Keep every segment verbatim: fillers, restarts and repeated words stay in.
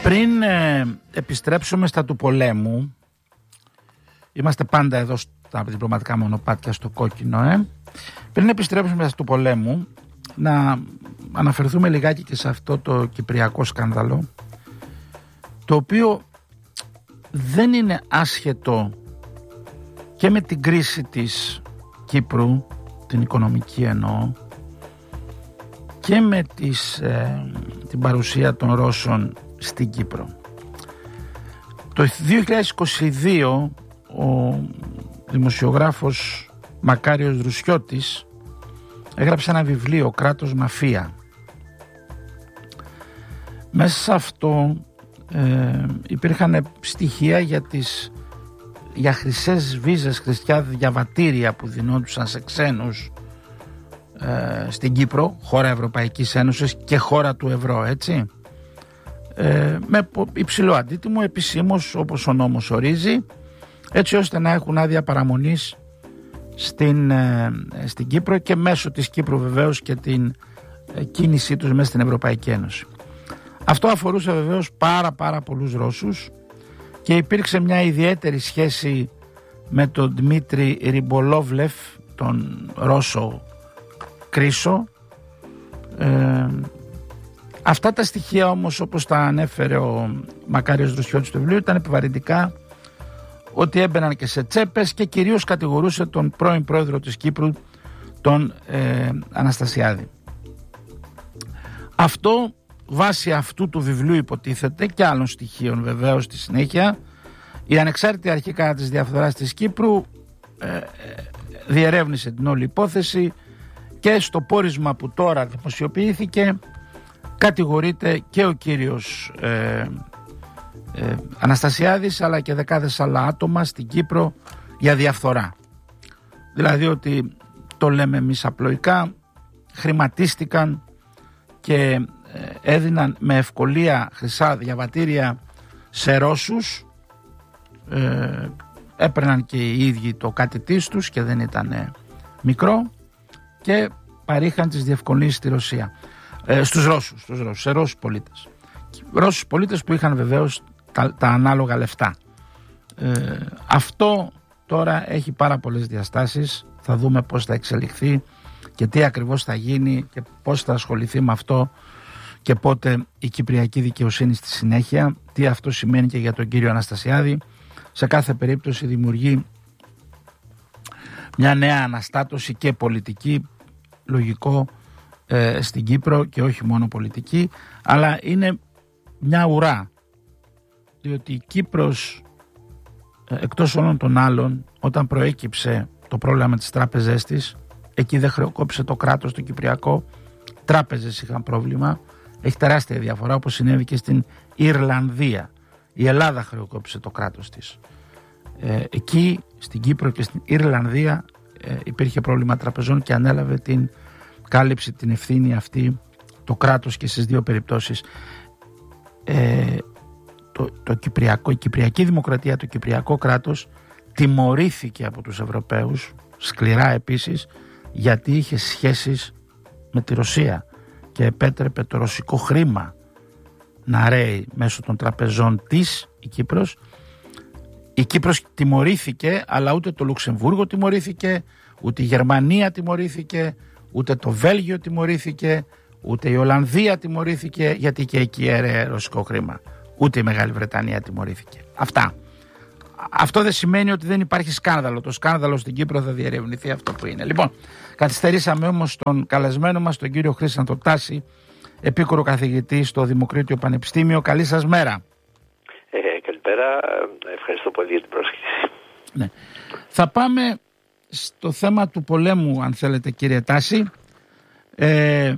Πριν ε, επιστρέψουμε στα του πολέμου, είμαστε πάντα εδώ στα διπλωματικά μονοπάτια στο κόκκινο, ε. Πριν επιστρέψουμε στα του πολέμου, να αναφερθούμε λιγάκι και σε αυτό το κυπριακό σκάνδαλο, το οποίο δεν είναι άσχετο και με την κρίση της Κύπρου, την οικονομική εννοώ, και με τις, ε, την παρουσία των Ρώσων στην Κύπρο. Το δύο χιλιάδες είκοσι δύο ο δημοσιογράφος Μακάριος Δρουσιώτης έγραψε ένα βιβλίο, «Κράτος Μαφία». Μέσα σε αυτό ε, υπήρχαν στοιχεία για, τις, για χρυσές βίζες, χρυσιά διαβατήρια που δινόντουσαν σε ξένους ε, στην Κύπρο, χώρα Ευρωπαϊκής Ένωσης και χώρα του ευρώ, έτσι. Ε, με υψηλό αντίτιμο, επισήμως όπως ο νόμος ορίζει, έτσι ώστε να έχουν άδεια παραμονής στην, ε, στην Κύπρο και μέσω της Κύπρου βεβαίως και την ε, κίνησή τους μέσα στην Ευρωπαϊκή Ένωση. Αυτό αφορούσε βεβαίως πάρα πάρα πολλούς Ρώσους και υπήρξε μια ιδιαίτερη σχέση με τον Δημήτρη Ριμπολόβλεφ, τον Ρώσο Κρίσο. ε, Αυτά τα στοιχεία όμως, όπως τα ανέφερε ο Μακάριος Δρουσιώτης στο βιβλίο, ήταν επιβαρυντικά, ότι έμπαιναν και σε τσέπες, και κυρίως κατηγορούσε τον πρώην πρόεδρο της Κύπρου, τον ε, Αναστασιάδη. Αυτό, βάσει αυτού του βιβλίου υποτίθεται, και άλλων στοιχείων βεβαίως στη συνέχεια, η ανεξάρτητη αρχή κατά της διαφθοράς της Κύπρου ε, διερεύνησε την όλη υπόθεση και στο πόρισμα που τώρα δημοσιοποιήθηκε κατηγορείται και ο κύριος ε, ε, Αναστασιάδης, αλλά και δεκάδες άλλα άτομα στην Κύπρο για διαφθορά. Δηλαδή ότι, το λέμε εμείς απλοϊκά, χρηματίστηκαν και ε, έδιναν με ευκολία χρυσά διαβατήρια σε Ρώσους, ε, έπαιρναν και οι ίδιοι το κάτι της τους και δεν ήταν ε, μικρό, και παρήχαν τις διευκολύνσεις στη Ρωσία. Ε, στους Ρώσους, στους Ρώσους, σε Ρώσους πολίτες. Ρώσους πολίτες που είχαν βεβαίως τα, τα ανάλογα λεφτά. Ε, αυτό τώρα έχει πάρα πολλές διαστάσεις. Θα δούμε πώς θα εξελιχθεί και τι ακριβώς θα γίνει και πώς θα ασχοληθεί με αυτό και πότε η κυπριακή δικαιοσύνη στη συνέχεια. Τι αυτό σημαίνει και για τον κύριο Αναστασιάδη. Σε κάθε περίπτωση δημιουργεί μια νέα αναστάτωση και πολιτική, λογικό, ε, στην Κύπρο, και όχι μόνο πολιτική, αλλά είναι μια ουρά, διότι η Κύπρος, ε, εκτός όλων των άλλων, όταν προέκυψε το πρόβλημα με τις τράπεζές της, εκεί δεν χρεοκόπησε το κράτος το κυπριακό, τράπεζες είχαν πρόβλημα. Έχει τεράστια διαφορά, όπως συνέβη και στην Ιρλανδία. Η Ελλάδα χρεοκόπησε το κράτος της. Ε, εκεί στην Κύπρο και στην Ιρλανδία ε, υπήρχε πρόβλημα τραπεζών και ανέλαβε την κάλυψη, την ευθύνη αυτή το κράτος και στις δύο περιπτώσεις. Ε, το, το Κυπριακό, η Κυπριακή Δημοκρατία, το Κυπριακό κράτος τιμωρήθηκε από τους Ευρωπαίους, σκληρά επίσης, γιατί είχε σχέσεις με τη Ρωσία και επέτρεπε το ρωσικό χρήμα να ρέει μέσω των τραπεζών της η Κύπρος. Η Κύπρος τιμωρήθηκε, αλλά ούτε το Λουξεμβούργο τιμωρήθηκε, ούτε η Γερμανία τιμωρήθηκε, ούτε το Βέλγιο τιμωρήθηκε, ούτε η Ολλανδία τιμωρήθηκε, γιατί και εκεί έρεε ρωσικό χρήμα. Ούτε η Μεγάλη Βρετανία τιμωρήθηκε. Αυτά. Αυτό δεν σημαίνει ότι δεν υπάρχει σκάνδαλο. Το σκάνδαλο στην Κύπρο θα διερευνηθεί, αυτό που είναι. Λοιπόν, καθυστερήσαμε όμως τον καλεσμένο μας, τον κύριο Χρήσαντο Τάση, επίκουρο καθηγητή στο Δημοκρίτιο Πανεπιστήμιο. Καλή σας μέρα. Ε, καλησπέρα. Ευχαριστώ πολύ για την πρόσκληση. Ναι. Θα πάμε στο θέμα του πολέμου, αν θέλετε, κύριε Τάση, ε,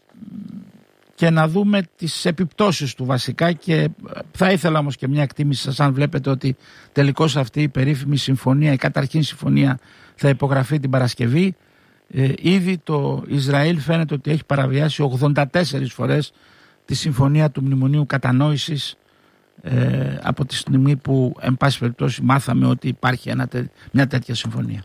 και να δούμε τις επιπτώσεις του βασικά, και θα ήθελα όμως και μια εκτίμηση σας, αν βλέπετε ότι τελικώς αυτή η περίφημη συμφωνία, η καταρχήν συμφωνία, θα υπογραφεί την Παρασκευή. Ε, ήδη το Ισραήλ φαίνεται ότι έχει παραβιάσει ογδόντα τέσσερις φορές τη συμφωνία του Μνημονίου Κατανόησης, ε, από τη στιγμή που εν πάση περιπτώσει μάθαμε ότι υπάρχει ένα, μια τέτοια συμφωνία.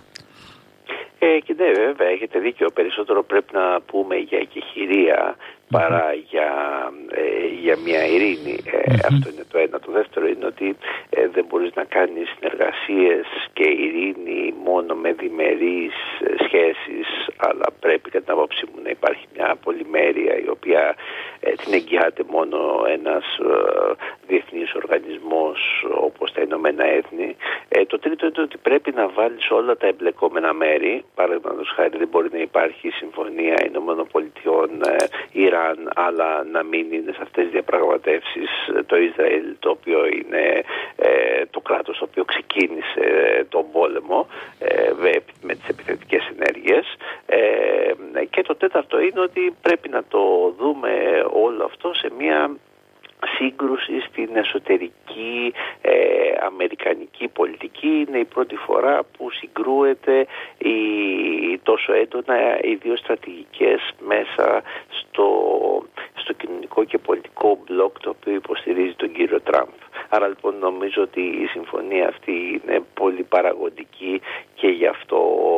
Ε, και ναι, βέβαια, έχετε δίκιο. Περισσότερο πρέπει να πούμε για εκεχηρία παρά mm-hmm. για, ε, για μια ειρήνη. Ε, mm-hmm. Αυτό είναι το ένα. Το δεύτερο είναι ότι ε, δεν μπορείς να κάνεις συνεργασίες και ειρήνη μόνο με διμερείς σχέσεις, αλλά πρέπει κατά την άποψή μου να υπάρχει μια πολυμέρεια η οποία ε, την εγγυάται μόνο ένας ε, διεθνής οργανισμός όπως τα Ηνωμένα Έθνη. Ε, το τρίτο είναι ότι πρέπει να βάλεις όλα τα εμπλεκόμενα μέρη. Παραδείγματος χάρη δεν μπορεί να υπάρχει συμφωνία Ηνωμένων Πολιτειών, ε, Ιράν, αλλά να μην είναι σε αυτές τις διαπραγματεύσεις το Ισραήλ, το οποίο είναι ε, το κράτος το οποίο ξεκίνησε τον πόλεμο ε, με τις επιθετικές ενέργειες. Ε, και το τέταρτο είναι ότι πρέπει να το δούμε όλο αυτό σε μια σύγκρουση στην εσωτερική ε, αμερικανική πολιτική. Είναι η πρώτη φορά που συγκρούεται η, τόσο έντονα οι δύο στρατηγικές μέσα στο, στο κοινωνικό και πολιτικό μπλοκ το οποίο υποστηρίζει τον κύριο Τραμπ. Άρα λοιπόν νομίζω ότι η συμφωνία αυτή είναι πολύ παραγωγική και γι' αυτό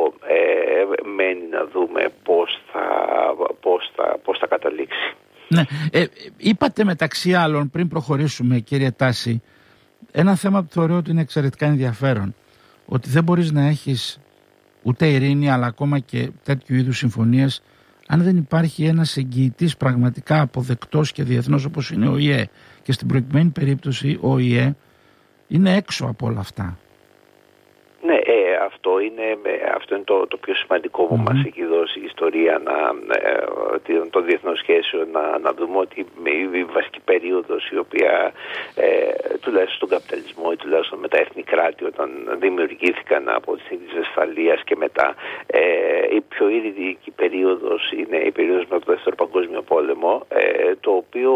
ε, μένει να δούμε πώς θα, πώς θα, πώς θα καταλήξει. Ναι, ε, είπατε μεταξύ άλλων πριν προχωρήσουμε, κύριε Τάση, ένα θέμα που θεωρώ ότι είναι εξαιρετικά ενδιαφέρον, ότι δεν μπορείς να έχεις ούτε ειρήνη αλλά ακόμα και τέτοιου είδους συμφωνίες αν δεν υπάρχει ένας εγγυητής πραγματικά αποδεκτός και διεθνώς όπως είναι ο ΙΕ, και στην προκειμένη περίπτωση ο ΙΕ είναι έξω από όλα αυτά. Ναι, ε, αυτό είναι, αυτό είναι το, το πιο σημαντικό που mm-hmm. μας έχει δώσει η ιστορία να, ε, των διεθνών σχέσεων, να, να δούμε ότι η βασική περίοδος η οποία ε, τουλάχιστον στον καπιταλισμό ή τουλάχιστον με τα εθνή κράτη όταν δημιουργήθηκαν από τη συνθήκη της Βεσφαλίας και μετά, ε, η πιο ειρηνική περίοδος είναι η περίοδος με το Δεύτερο Παγκόσμιο Πόλεμο, ε, το οποίο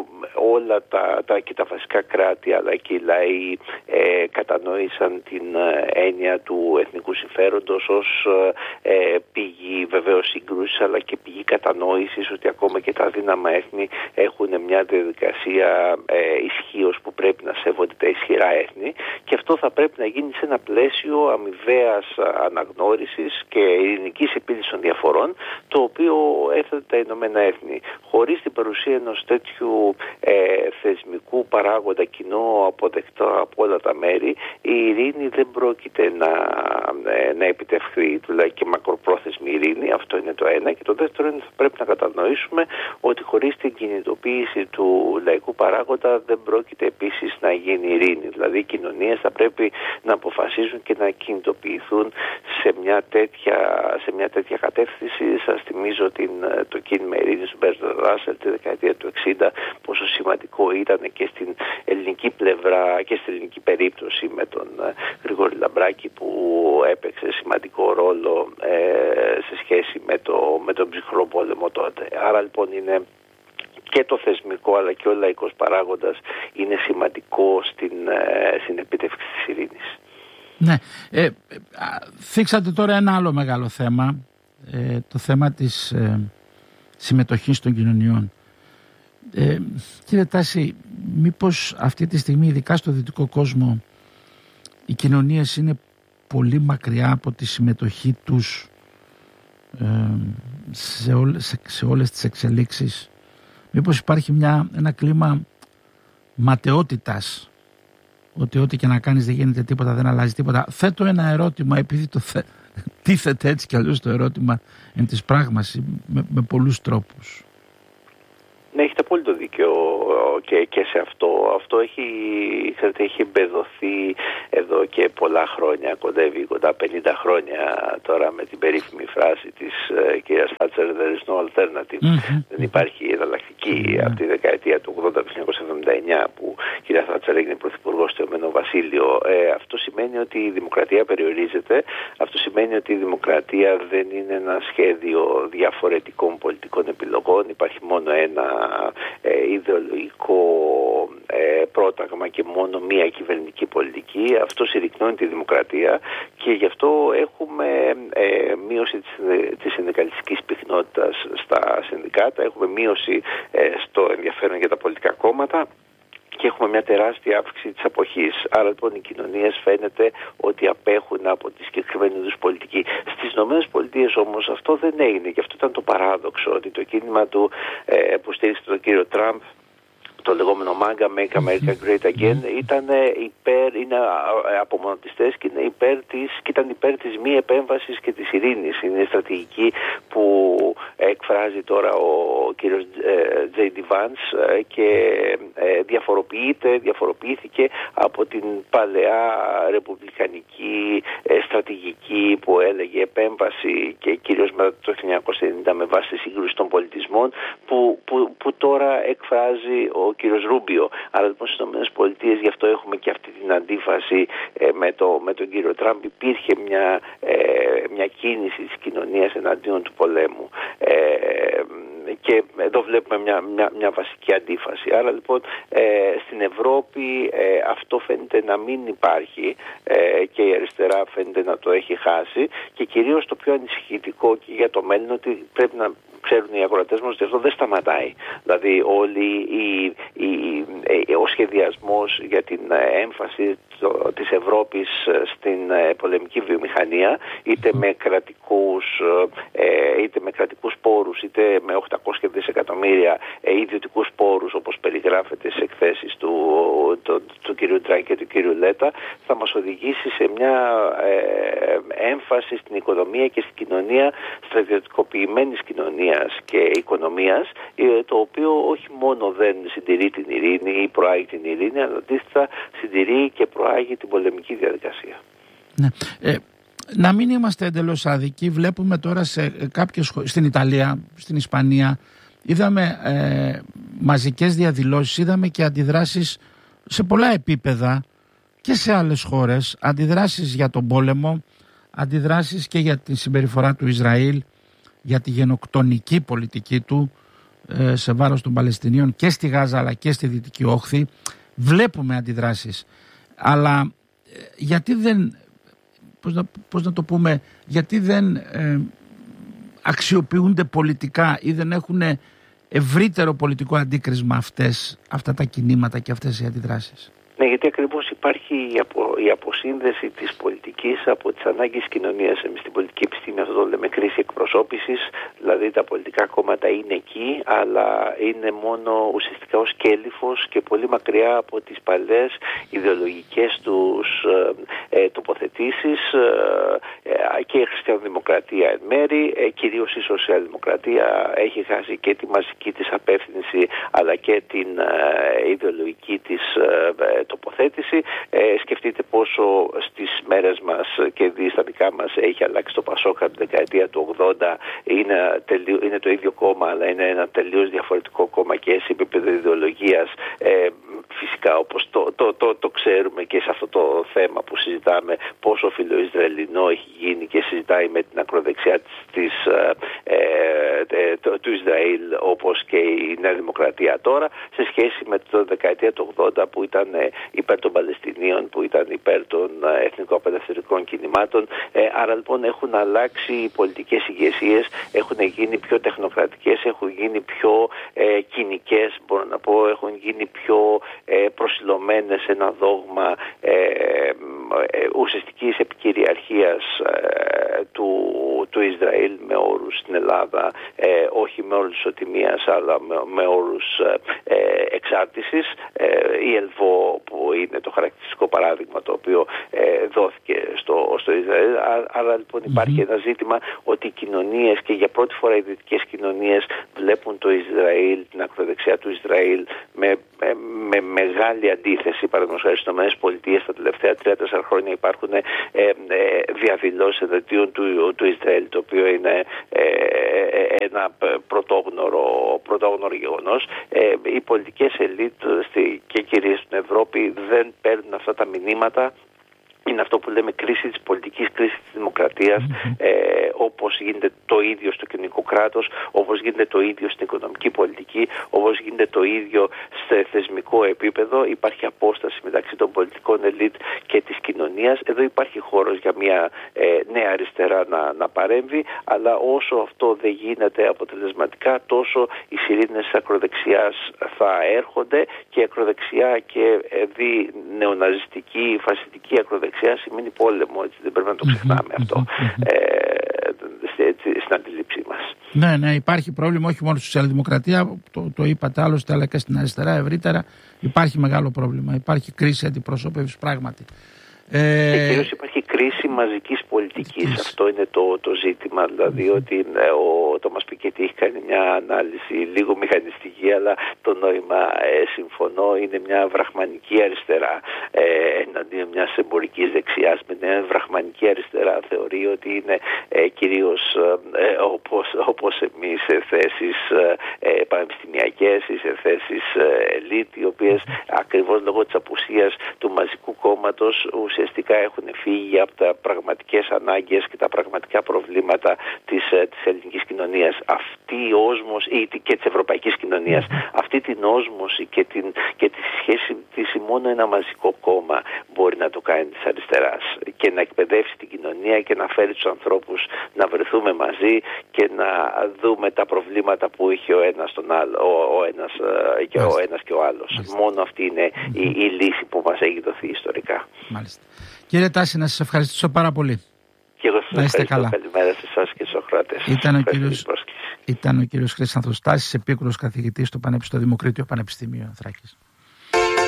όλα τα, τα, και τα βασικά κράτη αλλά και οι λαοί ε, κατανόησαν την έννοια του εθνικού συμφέροντος ως ε, πηγή βεβαίως σύγκρουσης αλλά και πηγή κατανόησης ότι ακόμα και τα αδύναμα έθνη έχουν μια διαδικασία ε, ισχύως που πρέπει να σέβονται τα ισχυρά έθνη, και αυτό θα πρέπει να γίνει σε ένα πλαίσιο αμοιβαίας αναγνώρισης και ειρηνικής επίλυσης των διαφορών, το οποίο έθετε τα Ηνωμένα Έθνη. Χωρίς την παρουσία ενός τέτοιου ε, θεσμικού παράγοντα κοινό αποδεκτό από όλα τα μέρη, η ειρήνη δεν πρόκειται να, να επιτευχθεί, δηλαδή και μακροπρόθεσμη ειρήνη. Αυτό είναι το ένα. Και το δεύτερο είναι ότι θα πρέπει να κατανοήσουμε ότι χωρίς την κινητοποίηση του λαϊκού παράγοντα δεν πρόκειται επίσης να γίνει ειρήνη. Δηλαδή οι κοινωνίες θα πρέπει να αποφασίζουν και να κινητοποιηθούν σε μια τέτοια, σε μια τέτοια κατεύθυνση. Σας θυμίζω την, το κίνημα ειρήνης του Μπέρτραντ Ράσελ τη δεκαετία του εξήντα, πόσο σημαντικό ήταν και στην ελληνική πλευρά και στην ελληνική περίπτωση με τον Γρηγόρη Λαμπράκη, που έπαιξε σημαντικό ρόλο ε, σε σχέση με, το, με τον ψυχρό πόλεμο τότε. Άρα λοιπόν είναι και το θεσμικό αλλά και ο λαϊκός παράγοντας είναι σημαντικό στην, ε, στην επίτευξη της ειρήνης. Ναι, ε, θίξατε τώρα ένα άλλο μεγάλο θέμα, ε, το θέμα της ε, συμμετοχής των κοινωνιών. Ε, κύριε Τάση, μήπως αυτή τη στιγμή ειδικά στο δυτικό κόσμο οι κοινωνίες είναι πολύ μακριά από τη συμμετοχή τους ε, σε, όλες, σε, σε όλες τις εξελίξεις? Μήπως υπάρχει μια, ένα κλίμα ματαιότητας, ότι ό,τι και να κάνεις δεν γίνεται τίποτα, δεν αλλάζει τίποτα? Θέτω ένα ερώτημα επειδή το θε, τίθεται έτσι κι αλλιώς το ερώτημα εν της πράγμαση με, με πολλούς τρόπους. Ναι, έχετε απόλυτο δίκιο και, και σε αυτό. Αυτό έχει, ξέρετε, έχει εμπεδοθεί εδώ και πολλά χρόνια, κοντεύει κοντά πενήντα χρόνια τώρα με την περίφημη φράση της uh, κυρίας Θάτσερ «There is no alternative». Mm-hmm. Δεν υπάρχει εναλλακτική. Mm-hmm. Από τη δεκαετία του ογδόντα με χίλια εννιακόσια εβδομήντα εννιά που η κυρία Θάτσερ έγινε πρωθυπουργός στο Ηνωμένο Βασίλειο, ε, αυτό σημαίνει ότι η δημοκρατία περιορίζεται. Αυτό σημαίνει ότι η δημοκρατία δεν είναι ένα σχέδιο διαφορετικών πολιτικών επιλογών. Υπάρχει μόνο ένα ε, ιδεολογικό ε, πρόταγμα και μόνο μία κυβερνητική πολιτική. Αυτό συρρυκνώνει τη δημοκρατία και γι' αυτό έχουμε ε, μείωση της, της συνδικαλιστικής πυκνότητας στα συνδικάτα, έχουμε μείωση ε, στο ενδιαφέρον για τα πολιτικά κόμματα και έχουμε μια τεράστια αύξηση της αποχής. Άρα λοιπόν οι κοινωνίες φαίνεται ότι απέχουν από τη συγκεκριμένη είδους πολιτική. Στις ΗΠΑ όμως αυτό δεν έγινε και αυτό ήταν το παράδοξο, ότι το κίνημα του ε, που στήριξε τον κύριο Τραμπ, το λεγόμενο MAGA, Make America Great Again, ήταν υπέρ, είναι απομονωτιστές και είναι υπέρ της, και ήταν υπέρ της μη επέμβασης και της ειρήνης. Είναι η στρατηγική που εκφράζει τώρα ο κύριος τζέι ντι Vance και διαφοροποιείται, διαφοροποιήθηκε από την παλαιά ρεπουμπλικανική στρατηγική που έλεγε επέμβαση και κυρίως μετά το χίλια εννιακόσια ενενήντα με βάση τη σύγκρουση των πολιτισμών που, που, που τώρα εκφράζει ο κύριος Ρούμπιο. Άρα λοιπόν στις ΗΠΑ γι' αυτό έχουμε και αυτή την αντίφαση ε, με, το, με τον κύριο Τραμπ. Υπήρχε μια, ε, μια κίνηση της κοινωνίας εναντίον του πολέμου. Ε, και εδώ βλέπουμε μια, μια, μια βασική αντίφαση. Άρα λοιπόν ε, στην Ευρώπη ε, αυτό φαίνεται να μην υπάρχει ε, και η αριστερά φαίνεται να το έχει χάσει, και κυρίως το πιο ανησυχητικό και για το μέλλον ότι πρέπει να ξέρουν οι ακροατές μας ότι αυτό δεν σταματάει. Δηλαδή όλοι η, η, η, ο σχεδιασμός για την έμφαση το, της Ευρώπης στην πολεμική βιομηχανία, είτε με κρατικούς, ε, είτε με κρατικούς πόρους, είτε με οκτακόσια δισεκατομμύρια ε, ιδιωτικούς πόρους, όπως περιγράφεται σε εκθέσεις του, του, του κ. Ντράγκη και του κ. Λέτα, θα μας οδηγήσει σε μια ε, έμφαση στην οικονομία και στην κοινωνία, στρατιωτικοποιημένης κοινωνίας και οικονομίας, το οποίο όχι μόνο δεν συντηρεί την ειρήνη ή προάγει την ειρήνη, αλλά αντίθετα συντηρεί και προάγει την πολεμική διαδικασία. Ναι. Ε, να μην είμαστε εντελώς άδικοι, βλέπουμε τώρα σε κάποιες, στην Ιταλία, στην Ισπανία, είδαμε ε, μαζικές διαδηλώσεις, είδαμε και αντιδράσεις σε πολλά επίπεδα και σε άλλες χώρες, αντιδράσεις για τον πόλεμο, αντιδράσεις και για τη συμπεριφορά του Ισραήλ, για τη γενοκτονική πολιτική του ε, σε βάρος των Παλαιστινίων και στη Γάζα αλλά και στη Δυτική Όχθη. Βλέπουμε αντιδράσεις, αλλά ε, γιατί δεν, πώς να, πώς να το πούμε, γιατί δεν ε, αξιοποιούνται πολιτικά ή δεν έχουν ευρύτερο πολιτικό αντίκρισμα αυτές, αυτά τα κινήματα και αυτές οι αντιδράσεις? Ναι, γιατί ακριβώς υπάρχει η, απο, η αποσύνδεση της πολιτικής από τις ανάγκες της κοινωνίας. Εμείς στην πολιτική επιστήμη αυτό το λέμε κρίση εκπροσώπησης, δηλαδή τα πολιτικά κόμματα είναι εκεί, αλλά είναι μόνο ουσιαστικά ως κέλυφος και πολύ μακριά από τις παλαιές ιδεολογικές τους ε, τοποθετήσεις ε, και η χριστιανοδημοκρατία εν μέρη, ε, κυρίως η σοσιαλδημοκρατία έχει χάσει και τη μαζική της απεύθυνση αλλά και την ε, ιδεολογική της ε, τοποθέτηση. Ε, σκεφτείτε πόσο στις μέρες μας και στα δικά μας έχει αλλάξει το Πασόκ από τη δεκαετία του ογδόντα. Είναι, τελείω, είναι το ίδιο κόμμα, αλλά είναι ένα τελείως διαφορετικό κόμμα και σε επίπεδο ιδεολογίας. Ε, φυσικά, όπως το, το, το, το ξέρουμε και σε αυτό το θέμα που συζητάμε, πόσο φιλοϊσραηλινό έχει γίνει και συζητάει με την ακροδεξιά της, της, ε, ε, το, του Ισραήλ, όπως και η Νέα Δημοκρατία τώρα, σε σχέση με το δεκαετία του ογδόντα που ήταν υπέρ των Παλαιστινίων, που ήταν υπέρ των εθνικοαπελευθερικών κινημάτων. Ε, άρα λοιπόν έχουν αλλάξει οι πολιτικές ηγεσίες, έχουν γίνει πιο τεχνοκρατικές, έχουν γίνει πιο ε, κοινικές, μπορώ να πω, έχουν γίνει πιο ε, προσιλωμένες σε ένα δόγμα ε, ε, ουσιαστικής επικυριαρχίας ε, του, του Ισραήλ με όρους στην Ελλάδα, ε, όχι με όρους ισοτιμίας αλλά με, με όρους ε, εξάρτησης. Ε, η ΕΛΒΟ που είναι το χαρακτηριστικό παράδειγμα το οποίο ε, δόθηκε στο, στο Ισραήλ. Άρα λοιπόν υπάρχει mm-hmm. ένα ζήτημα ότι οι κοινωνίες, και για πρώτη φορά οι δυτικές κοινωνίες, βλέπουν το Ισραήλ, την ακροδεξιά του Ισραήλ με, με, με μεγάλη αντίθεση. Παραδείγματος χάρη στις ΗΠΑ τα τελευταία τρία τέσσερα χρόνια υπάρχουν ε, ε, διαδηλώσεις εναντίον του, του Ισραήλ, το οποίο είναι ε, ένα πρωτόγνωρο, πρωτόγνωρο γεγονός. Ε, οι πολιτικές ελίτ στη, και κυρίως στην Ευρώπη δεν παίρνουν αυτά τα μηνύματα. Είναι αυτό που λέμε κρίση της πολιτικής, κρίση της δημοκρατίας, mm-hmm. ε, όπως γίνεται το ίδιο στο κοινωνικό κράτος, όπως γίνεται το ίδιο στην οικονομική πολιτική, όπως γίνεται το ίδιο σε θεσμικό επίπεδο. Υπάρχει απόσταση μεταξύ των πολιτικών ελίτ και της κοινωνίας. Εδώ υπάρχει χώρος για μια ε, νέα αριστερά να, να παρέμβει, αλλά όσο αυτό δεν γίνεται αποτελεσματικά, τόσο οι σιρήνες της ακροδεξιάς θα έρχονται, και η ακροδεξιά και ε, δι νεοναζιστική, φασιστική ακροδεξιά σημαίνει πόλεμο, έτσι, δεν πρέπει να το ξεχνάμε αυτό ε, στην αντίληψή μας. Ναι, ναι, υπάρχει πρόβλημα όχι μόνο στη σοσιαλδημοκρατία, το, το είπατε άλλωστε, αλλά και στην αριστερά ευρύτερα. Υπάρχει μεγάλο πρόβλημα. Υπάρχει κρίση αντιπροσώπευσης πράγματι. Ε... Και κυρίως υπάρχει κρίση μαζικής πολιτικής. Αυτό είναι το, το ζήτημα. Δηλαδή mm-hmm. ότι ο Τόμας Πικέτι έχει κάνει μια ανάλυση λίγο μηχανιστική, αλλά το νόημα ε, συμφωνώ, είναι μια βραχμανική αριστερά ε, εναντίον μιας εμπορικής δεξιάς. Με μια βραχμανική αριστερά θεωρεί ότι είναι ε, κυρίως ε, όπως, όπως εμείς σε θέσεις ε, πανεπιστημιακές ή σε θέσεις ελίτ, οι οποίες ακριβώς λόγω της απουσίας του μαζικού κόμματος ουσιαστικά έχουν φύγει από τα πραγματικές ανάγκες και τα πραγματικά προβλήματα της, της ελληνικής κοινωνίας. Αυτή η όσμωση και της ευρωπαϊκής κοινωνίας, αυτή την όσμωση και, την, και τη σχέση της μόνο ένα μαζικό κόμμα μπορεί να το κάνει της αριστεράς και να εκπαιδεύσει την κοινωνία και να φέρει τους ανθρώπους να βρεθούμε μαζί και να δούμε τα προβλήματα που είχε ο ένας, τον άλλο, ο, ο ένας, και, ο ένας και ο άλλος. Μάλιστα. Μόνο αυτή είναι η, η λύση που μας έχει δοθεί ιστορικά. Μάλιστα. Κύριε Τάση, να σας ευχαριστήσω πάρα πολύ. Και εγώ σας ευχαριστώ. Καλά. Καλημέρα σε εσάς και στους ακροατές. Ήταν ο κύριος, ήταν ο κύριος Χρήστος Τάσης, επίκουρος καθηγητής στο Πανεπιστήμιο Δημοκρίτιο Πανεπιστημίου Θράκης.